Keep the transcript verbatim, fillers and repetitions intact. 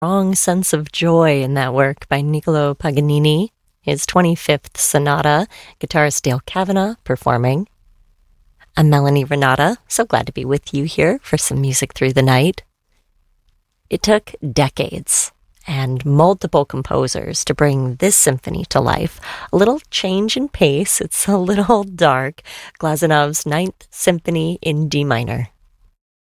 strong sense of joy in that work by Niccolo Paganini, his twenty-fifth sonata, guitarist Dale Kavanagh performing. I'm Melanie Renata, so glad to be with you here for some music through the night. It took decades and multiple composers to bring this symphony to life. A little change in pace, it's a little dark. Glazunov's Ninth Symphony in D minor.